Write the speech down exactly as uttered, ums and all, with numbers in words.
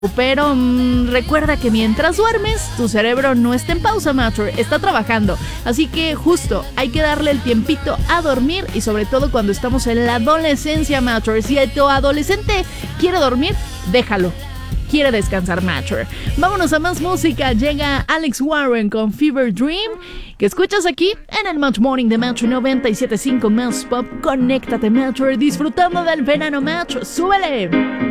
Pero mmm, recuerda que mientras duermes, tu cerebro no está en pausa, Matcher, está trabajando. Así que justo, hay que darle el tiempito a dormir y sobre todo cuando estamos en la adolescencia, Matcher. Si tu adolescente quiere dormir, déjalo. Quiere descansar, Matcher. Vámonos a más música. Llega Alex Warren con Fever Dream, que escuchas aquí en el Match Morning de Match noventa y siete punto cinco Más Pop. Conéctate, Matcher, disfrutando del verano, Match. ¡Súbele!